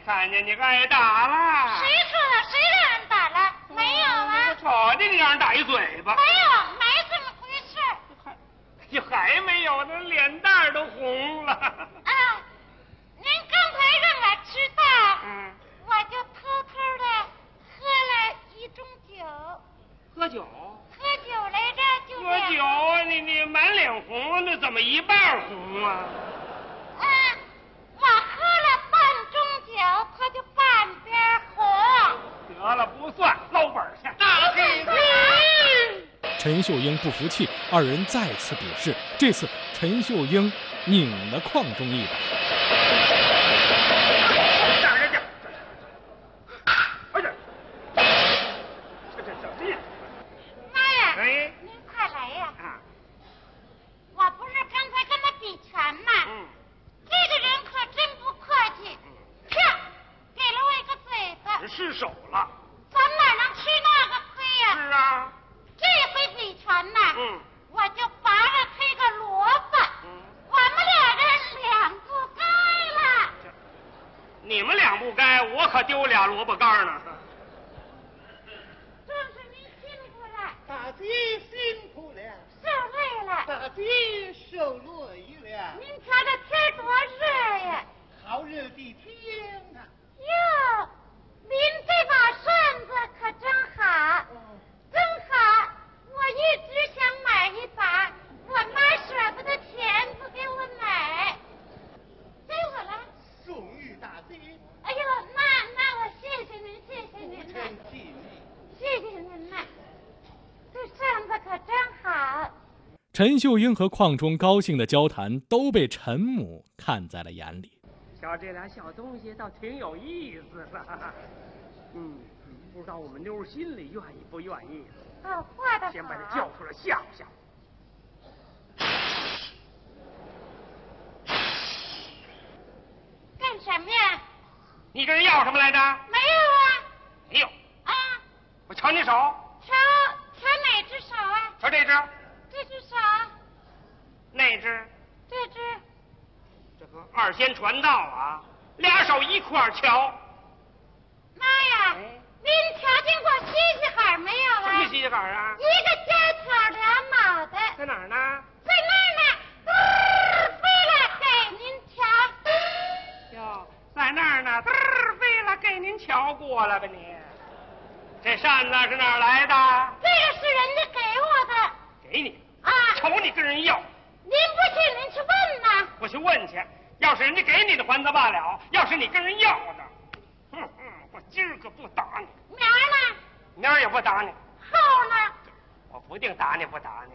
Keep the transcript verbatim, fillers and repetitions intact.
看见你挨打了。 谁说的？谁让人打了？没有啊。 瞅见你让人打一嘴巴。 没有，没这么回事。 还，就还没有呢，脸蛋都红了。 啊，您刚才让我知道， 嗯， 我就偷偷的喝了一盅酒。 喝酒？ 喝酒来着，就喝酒啊！你你满脸红，那怎么一半红啊？ 啊，我喝了半盅酒，它就半边红。 得了，不算，捞本去。 大屁股！ 陈秀英不服气，二人再次比试。这次陈秀英拧了邝中一把。 让人家，哎呀，这这什么呀？ 妈呀！ 哎， 您快来呀！ 啊， 我不是刚才跟他比拳吗？ 嗯， 这个人可真不客气，啪，给了我一个嘴巴。 失手了。 咱哪能吃那个亏呀？ 是啊。 这回比拳呢， 嗯， 我就拔了他一个萝卜。 嗯， 我们俩人两不该了。 你们两不该，我可丢俩萝卜干呢。 正是您辛苦了。 大姐辛苦了。 受累了。 大姐受累了。 您瞧这天多热呀！ 好热的天啊！ 哟，您这把扇子可真好，真好！我一直想买一把，我妈舍不得钱，不给我买，给我了。 送与大姐。 哎呦，那那我谢谢您，谢谢您不呐， 成敬意。 谢谢您呐，这扇子可真好。 陈秀英和邝中高兴的交谈都被陈母看在了眼里。 瞧这俩小东西倒挺有意思的。嗯，不知道我们妞心里愿意不愿意。 哦，画的好。 先把他叫出来吓唬吓唬。 干什么呀？ 你这人要什么来着？ 没有啊。 没有。 啊， 我瞧你手。 瞧瞧哪只手啊？ 瞧这只。 这只手。 那只。 这只。 这个二仙传道啊，俩手一块儿瞧。 妈呀！ 哎， 您瞧见过西西海没有啊？ 什么西西海啊？ 一个尖挑俩脑袋。 在哪儿呢？ 在那儿呢，嘚飞了给您瞧。 哟，在那儿呢，嘚儿飞了，给您瞧过了吧你？这扇子是哪儿来的？ 这个是人家给我的。 给你啊！ 瞅你跟人要。 您不信，您去问呐。 我去问去，要是人家给你的还则罢了，要是你跟人要的，哼哼，我今儿可不打你。 明儿呢？ 明儿也不打你。 后呢？ 我不定打你不打你。